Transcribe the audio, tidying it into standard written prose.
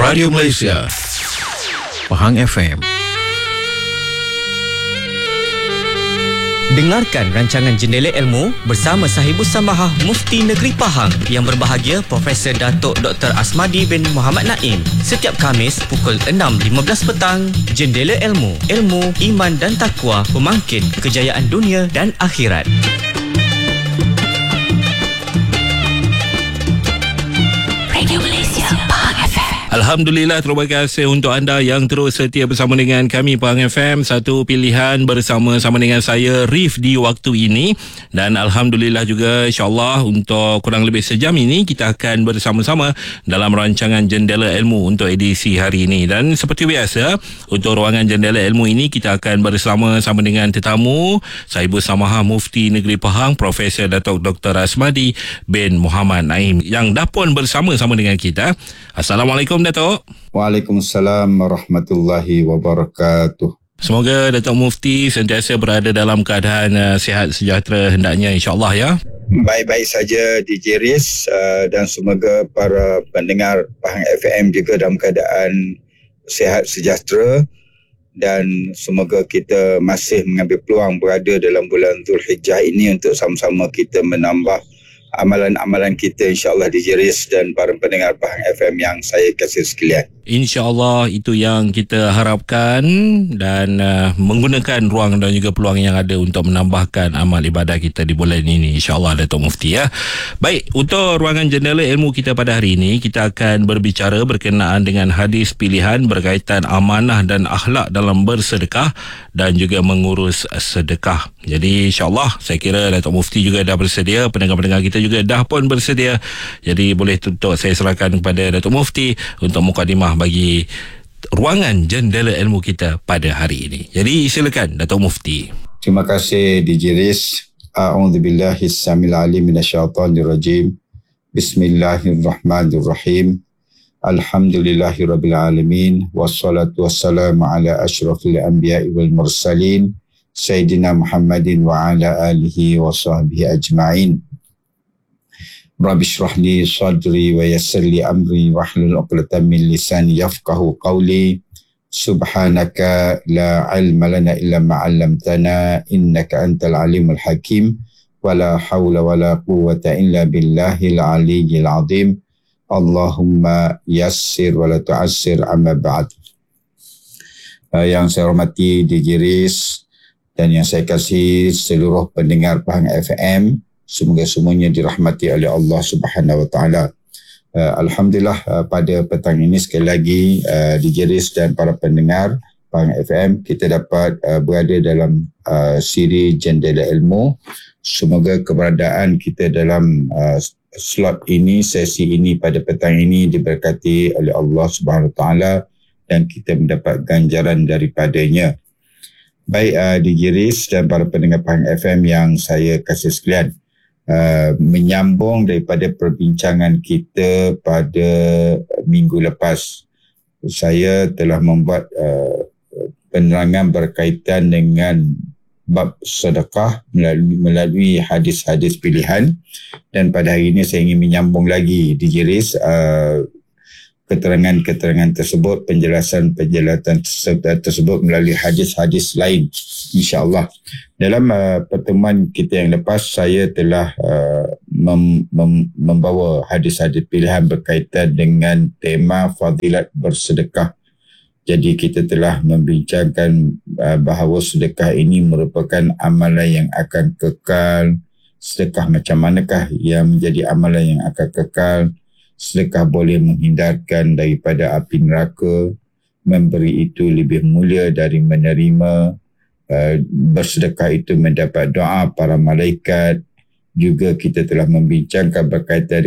Radio Malaysia, Pahang FM. Dengarkan rancangan Jendela Ilmu bersama Sahibus Samahah Mufti Negeri Pahang yang berbahagia Profesor Datuk Dr. Asmadi bin Muhammad Naim setiap Khamis pukul 6.15 petang. Jendela Ilmu, ilmu, iman dan takwa pemangkin kejayaan dunia dan akhirat. Radio Malaysia, Pahang FM. Alhamdulillah, terima kasih untuk anda yang terus setia bersama dengan kami Pahang FM. Satu pilihan bersama-sama dengan saya Rif di waktu ini. Dan Alhamdulillah juga insyaAllah untuk kurang lebih sejam ini kita akan bersama-sama dalam rancangan Jendela Ilmu untuk edisi hari ini. Dan seperti biasa, untuk ruangan Jendela Ilmu ini kita akan bersama-sama dengan tetamu Sahibus Samahah Mufti Negeri Pahang, Profesor Datuk Dr. Asmadi bin Muhammad Naim yang dah pun bersama-sama dengan kita. Assalamualaikum Datuk. Waalaikumsalam warahmatullahi wabarakatuh. Semoga Datuk Mufti sentiasa berada dalam keadaan sihat sejahtera hendaknya insyaAllah ya. Baik-baik saja DJ Riz, dan semoga para pendengar Pahang FM juga dalam keadaan sihat sejahtera, dan semoga kita masih mengambil peluang berada dalam bulan Zulhijjah ini untuk sama-sama kita menambah amalan-amalan kita insyaAllah DJ Riz dan para pendengar Pahang FM yang saya kasih sekalian. InsyaAllah itu yang kita harapkan, dan menggunakan ruang dan juga peluang yang ada untuk menambahkan amal ibadah kita di bulan ini insyaAllah Datuk Mufti ya. Baik, untuk ruangan Jendela Ilmu kita pada hari ini, kita akan berbicara berkenaan dengan hadis pilihan berkaitan amanah dan akhlak dalam bersedekah dan juga mengurus sedekah. Jadi insyaAllah saya kira Datuk Mufti juga dah bersedia, pendengar-pendengar kita juga dah pun bersedia. Jadi boleh untuk saya serahkan kepada Datuk Mufti untuk mukadimah bagi ruangan Jendela Ilmu kita pada hari ini. Jadi silakan Datuk Mufti. Terima kasih DJ Riz. A'udzubillahi samil alim minasyaitanir rajim. Bismillahirrahmanirrahim. Alhamdulillahirabbil alamin, wassalatu wassalamu ala asyrafil anbiya'i wal mursalin Sayyidina Muhammadin wa ala alihi wa sahbihi ajma'in. Rabbi shrah li sadri wa yassir li amri wahlul 'uqdatam min lisani yafqahu qawli. Subhanaka la ilma lana illa ma 'allamtana innaka antal alimul hakim. Wala haula wala quwwata illa billahil aliyyil 'azim. Allahumma yassir wa la tu'assir, amma ba'd. Yang saya hormati DJ Riz dan yang saya kasih seluruh pendengar Pahang FM, semoga semuanya dirahmati oleh Allah Subhanahu Wa Taala. Alhamdulillah, pada petang ini sekali lagi DJ Riz dan para pendengar Pahang FM, kita dapat berada dalam siri Jendela Ilmu. Semoga keberadaan kita dalam slot ini, sesi ini pada petang ini diberkati oleh Allah Subhanahu Wa Taala dan kita mendapat ganjaran daripadanya. Baik DJ Riz dan para pendengar Pahang FM yang saya kasih sekalian, menyambung daripada perbincangan kita pada minggu lepas, saya telah membuat penerangan berkaitan dengan bab sedekah melalui hadis-hadis pilihan, dan pada hari ini saya ingin menyambung lagi DJ Riz keterangan-keterangan tersebut, penjelasan-penjelasan tersebut melalui hadis-hadis lain insya-Allah. Dalam pertemuan kita yang lepas, saya telah membawa hadis-hadis pilihan berkaitan dengan tema fadilat bersedekah. Jadi kita telah membincangkan bahawa sedekah ini merupakan amalan yang akan kekal. Sedekah macam manakah yang menjadi amalan yang akan kekal? Sedekah boleh menghindarkan daripada api neraka, memberi itu lebih mulia dari menerima. Bersedekah itu mendapat doa para malaikat. Juga kita telah membincangkan berkaitan